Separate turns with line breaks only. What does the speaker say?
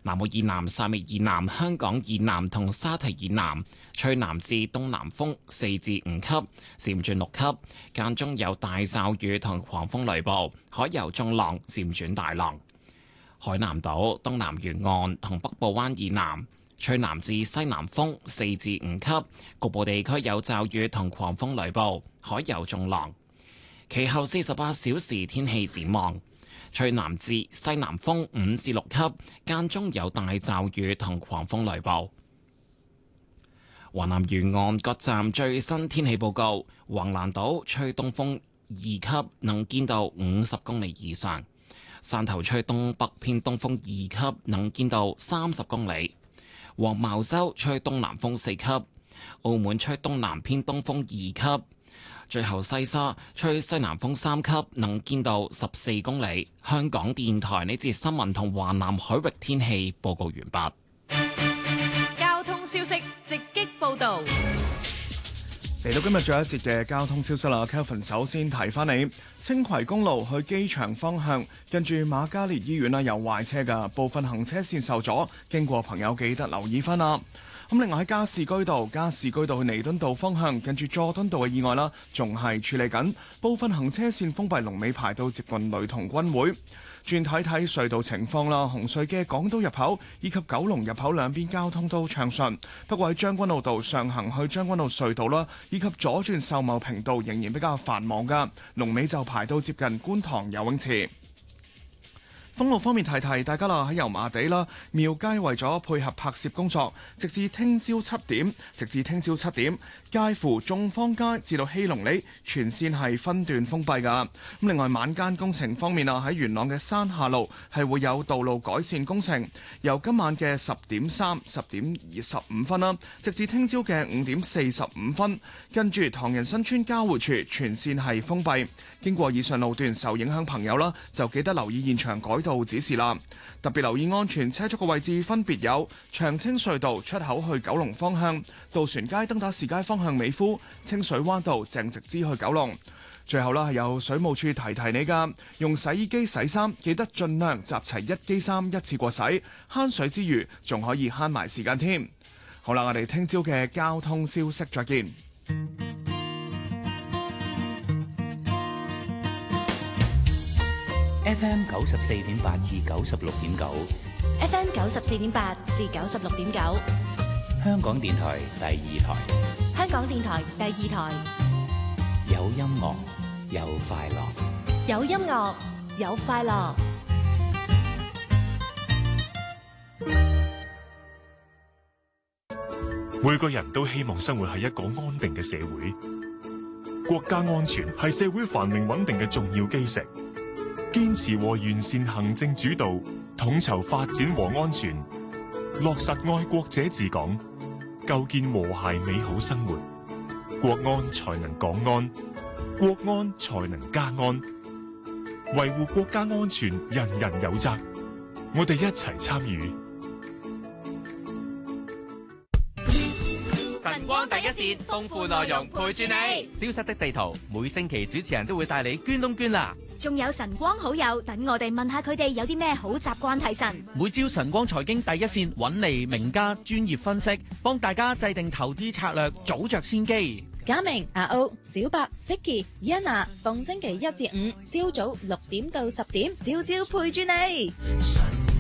南澳以南、汕尾以南、香港以南同沙堤以南吹南至東南風4至5級，漸轉6級，間中有大驟雨同狂風雷暴，海有中浪，漸轉大浪。海南島東南沿岸同北部灣以南吹南至西南風4至5級，局部地區有驟雨同狂風雷暴，海有中浪。其後48小時天氣展望，吹南至西南風5至6級，間中有大驟雨同狂風雷暴。華南沿岸各站最新天氣報告：橫瀾島吹東風2級，能見度50公里以上；汕頭吹東北偏東風2級，能見度30公里；黃茅洲吹東南風4級；澳門吹東南偏東風2級。最後西沙吹西南風3級，能見度14公里。香港電台呢節新聞同華南海域天氣報告完畢。
交通消息直擊報道。
嚟到今日最後一節嘅交通消息啦 ，Kelvin 首先提翻你，青葵公路去機場方向，近住瑪嘉烈醫院啦有壞車㗎，部分行車線受阻，經過朋友記得留意翻啦。咁另外喺加士居道去彌敦道方向，近住佐敦道嘅意外啦，仲係處理緊，部分行車線封閉，龍尾排到接近雷同軍會。轉睇睇隧道情況啦，紅隧嘅港島入口以及九龍入口兩邊交通都暢順，不過喺將軍澳道上行去將軍澳隧道啦，以及左轉秀茂坪道仍然比較繁忙噶，龍尾就排到接近觀塘游泳池。封路方面提提大家啦，喺油麻地啦，廟街為咗配合拍攝工作，直至聽朝7點，介乎眾坊街至到希隆里全線係分段封閉㗎。咁另外晚間工程方面啊，喺元朗嘅山下路係會有道路改善工程，由今晚嘅10點15分啦，直至聽朝嘅5點45分，跟住唐人新村交匯處全線係封閉。經過以上路段受影響朋友啦，就記得留意現場改道指示啦。特別留意安全車速嘅位置分別有長青隧道出口去九龍方向、渡船街登打士街方向美孚、清水灣道鄭直支去九龍。最後啦，係有水務處提提你噶，用洗衣機洗衫記得盡量集齊一機衫一次過洗，慳水之餘仲可以慳埋時間添。好啦，我哋聽朝嘅交通消息再見。
FM 94.8至96.9
，FM 94.8至96.9，
香港電台第2台，
香港電台第2台，
有音樂有快樂，
有音樂有快樂。
每個人都希望生活喺一個安定嘅社會，國家安全係社會繁榮穩定嘅重要基石。堅持和完善行政主導，統籌發展和安全，落實愛國者治港，構建和諧美好生活，國安才能港安，國安才能家安。維護國家安全，人人有責，我哋一齊參與。
晨光第一線，豐富內容陪住你。消失的地圖，每星期主持人都會帶你捐窿捐罅。
仲有晨光好友，等我哋問下佢哋有啲咩好習慣提神。
每朝晨光財經第一線揾嚟名家專業分析，幫大家制定投資策略，早着先機。
嘉明、阿歐、小白、Vicky、Yana， 逢星期1至5朝早6點到10點，朝朝陪住你。